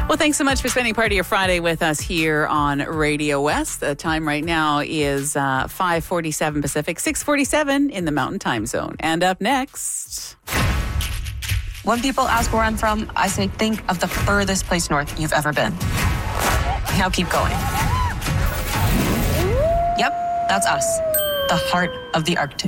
Well, thanks so much for spending part of your Friday with us here on Radio West. The time right now is 5:47 Pacific, 6:47 in the Mountain Time Zone. And up next... When people ask where I'm from, I say, think of the furthest place north you've ever been. Now keep going. Yep, that's us. The heart of the Arctic.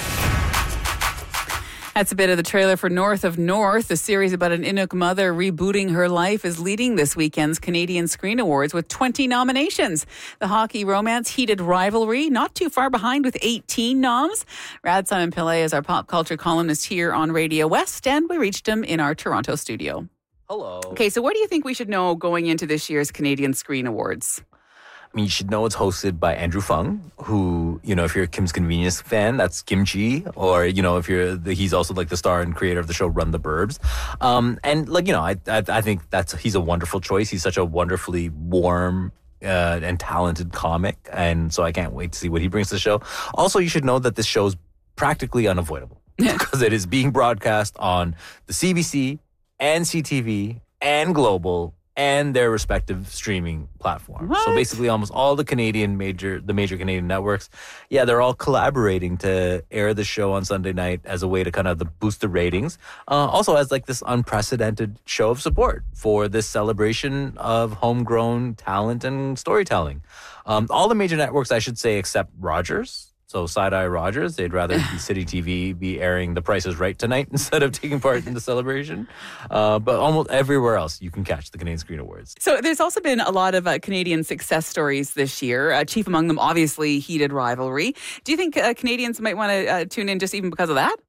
That's a bit of the trailer for North of North. The series about an Inuk mother rebooting her life is leading this weekend's Canadian Screen Awards with 20 nominations. The hockey romance Heated Rivalry, not too far behind with 18 noms. Rad Simon Pillay is our pop culture columnist here on Radio West, and we reached him in our Toronto studio. Hello. Okay, so what do you think we should know going into this year's Canadian Screen Awards? I mean, you should know it's hosted by Andrew Fung, who, you know, if you're a Kim's Convenience fan, that's Kimchi. Or, you know, if he's also like the star and creator of the show Run the Burbs. And like, you know, I think he's a wonderful choice. He's such a wonderfully warm and talented comic. And so I can't wait to see what he brings to the show. Also, you should know that this show is practically unavoidable because it is being broadcast on the CBC and CTV and Global and their respective streaming platforms. What? So basically almost all the major Canadian networks, they're all collaborating to air the show on Sunday night as a way to kind of boost the ratings. Also as like this unprecedented show of support for this celebration of homegrown talent and storytelling. All the major networks, I should say, except Rogers. So Side-Eye Rogers, they'd rather City TV be airing The Price is Right tonight instead of taking part in the celebration. But almost everywhere else, you can catch the Canadian Screen Awards. So there's also been a lot of Canadian success stories this year. Chief among them, obviously, Heated Rivalry. Do you think Canadians might want to tune in just even because of that?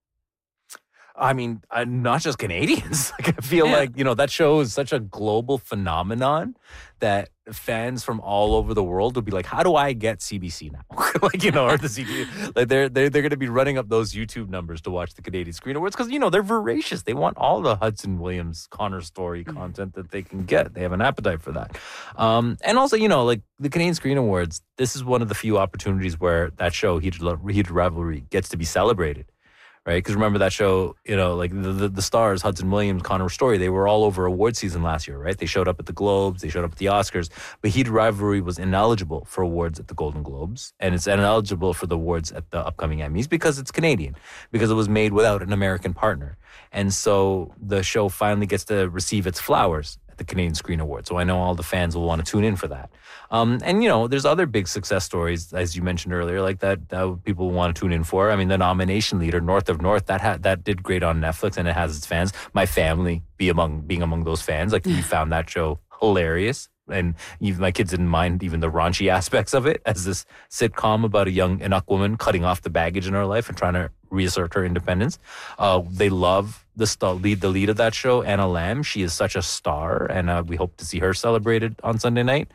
I mean, not just Canadians. Like, I feel like, you know, that show is such a global phenomenon that fans from all over the world will be like, how do I get CBC now? Like, you know, or the CBC. Like, they're going to be running up those YouTube numbers to watch the Canadian Screen Awards because, you know, they're voracious. They want all the Hudson Williams, Connor Story content that they can get. They have an appetite for that. And also, you know, like the Canadian Screen Awards, this is one of the few opportunities where that show, Heated Rivalry, gets to be celebrated. Right, because remember that show, you know, like the stars, Hudson Williams, Connor Story, they were all over award season last year, right? They showed up at the Globes, they showed up at the Oscars, but Heated Rivalry was ineligible for awards at the Golden Globes, and it's ineligible for the awards at the upcoming Emmys because it's Canadian, because it was made without an American partner. And so the show finally gets to receive its flowers at the Canadian Screen Awards. So I know all the fans will want to tune in for that. And, you know, there's other big success stories, as you mentioned earlier, like that people want to tune in for. I mean, the nomination leader, North of North, that did great on Netflix and it has its fans. My family being among those fans, like we found that show hilarious. And even my kids didn't mind even the raunchy aspects of it as this sitcom about a young Inuk woman cutting off the baggage in her life and trying to reassert her independence. They love the lead of that show, Anna Lamb. She is such a star, and we hope to see her celebrated on Sunday night.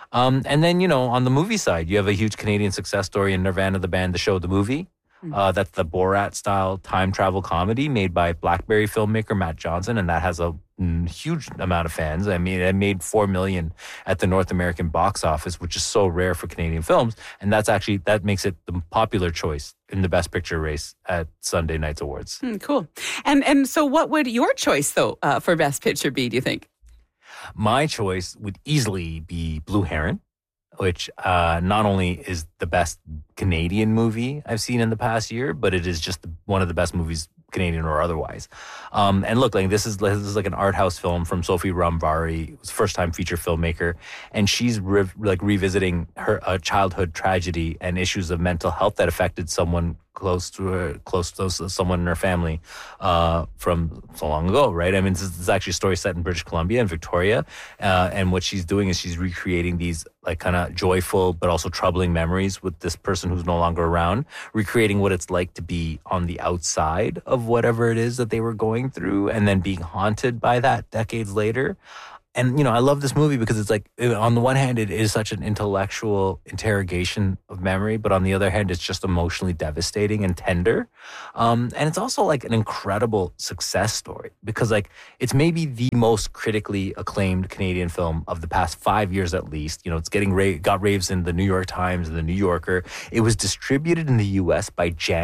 And then, you know, on the movie side, you have a huge Canadian success story in Nirvana, the band, the show, the movie. That's the Borat-style time travel comedy made by Blackberry filmmaker Matt Johnson, and that has a huge amount of fans. I mean, it made $4 million at the North American box office, which is so rare for Canadian films, and that makes it the popular choice in the Best Picture race at Sunday night's awards. Cool. And so what would your choice, though, for Best Picture be, do you think? My choice would easily be Blue Heron, which not only is the best Canadian movie I've seen in the past year, but it is just one of the best movies, Canadian or otherwise. And look, like this is like an art house film from Sophie Ramvari, who's a first-time feature filmmaker, and she's revisiting her childhood tragedy and issues of mental health that affected someone close to someone in her family from so long ago, right? I mean, this is actually a story set in British Columbia and Victoria, and what she's doing is she's recreating these like kind of joyful but also troubling memories with this person who's no longer around, recreating what it's like to be on the outside of whatever it is that they were going through, and then being haunted by that decades later. And, you know, I love this movie because it's like, on the one hand, it is such an intellectual interrogation of memory, but on the other hand, it's just emotionally devastating and tender. And it's also like an incredible success story because like it's maybe the most critically acclaimed Canadian film of the past 5 years at least. You know, it's got raves in the New York Times and the New Yorker. It was distributed in the U.S. by Janus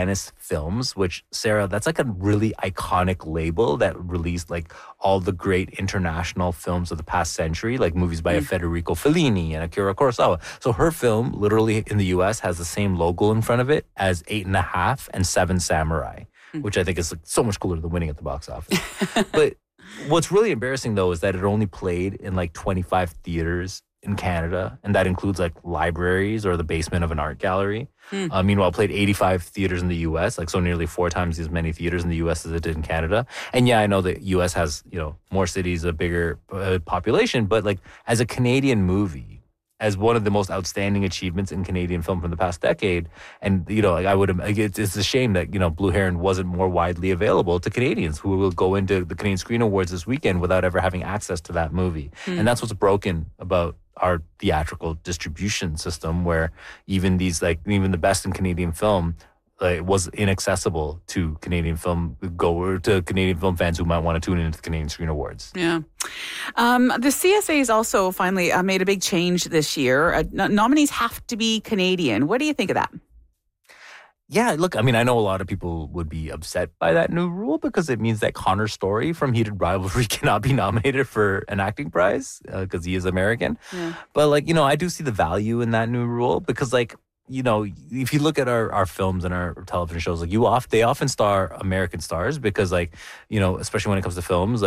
Films, which, Sarah, that's like a really iconic label that released like all the great international films of the past century, like movies by Federico Fellini and Akira Kurosawa. So her film, literally in the US, has the same logo in front of it as 8.5 and 7 Samurai, which I think is like so much cooler than winning at the box office. But what's really embarrassing, though, is that it only played in like 25 theaters in Canada, and that includes like libraries or the basement of an art gallery. Meanwhile, it played 85 theaters in the U.S., like so nearly 4 times as many theaters in the U.S. as it did in Canada. And yeah, I know the U.S. has, more cities, a bigger population, but like as a Canadian movie, as one of the most outstanding achievements in Canadian film from the past decade, and it's a shame that Blue Heron wasn't more widely available to Canadians who will go into the Canadian Screen Awards this weekend without ever having access to that movie. And that's what's broken about our theatrical distribution system, where even the best in Canadian film was inaccessible to Canadian film fans who might want to tune into the Canadian Screen Awards. Yeah. The CSAs also finally made a big change this year. Nominees have to be Canadian. What do you think of that? Yeah, look, I know a lot of people would be upset by that new rule because it means that Connor Story from Heated Rivalry cannot be nominated for an acting prize because he is American. Yeah. But I do see the value in that new rule because if you look at our films and our television shows, they often star American stars because especially when it comes to films,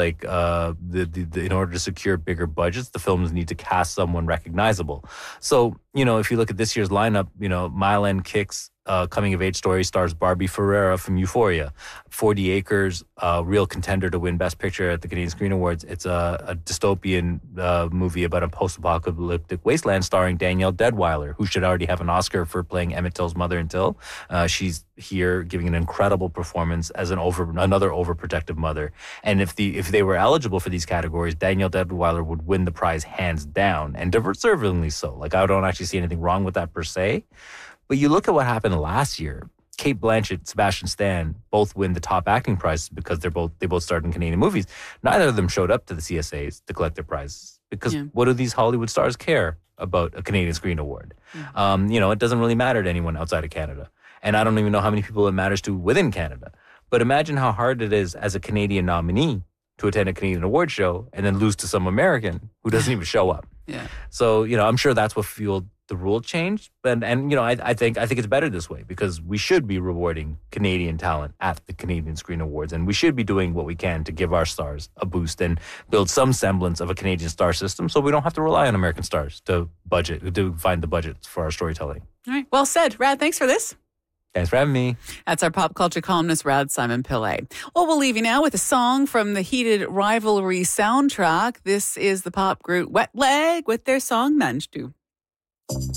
in order to secure bigger budgets, the films need to cast someone recognizable. So, if you look at this year's lineup, Mile End Kicks coming-of-age story stars Barbie Ferreira from Euphoria. 40 Acres, real contender to win Best Picture at the Canadian Screen Awards. It's a dystopian movie about a post-apocalyptic wasteland starring Danielle Deadwyler, who should already have an Oscar for playing Emmett Till's mother in Till. She's here giving an incredible performance as another overprotective mother. And if they were eligible for these categories, Danielle Deadwyler would win the prize hands down, and deservingly so. I don't actually see anything wrong with that per se. But you look at what happened last year. Kate Blanchett, Sebastian Stan both win the top acting prizes because they both starred in Canadian movies. Neither of them showed up to the CSAs to collect their prizes because what do these Hollywood stars care about a Canadian Screen Award? It doesn't really matter to anyone outside of Canada. And I don't even know how many people it matters to within Canada. But imagine how hard it is as a Canadian nominee to attend a Canadian award show and then lose to some American who doesn't even show up. Yeah. So, I'm sure that's what fueled the rule change. I think it's better this way because we should be rewarding Canadian talent at the Canadian Screen Awards, and we should be doing what we can to give our stars a boost and build some semblance of a Canadian star system so we don't have to rely on American stars to find the budgets for our storytelling. All right. Well said. Rad, thanks for this. Thanks for having me. That's our pop culture columnist, Rad Simon Pillay. Well, we'll leave you now with a song from the Heated Rivalry soundtrack. This is the pop group Wet Leg with their song Manj Tu.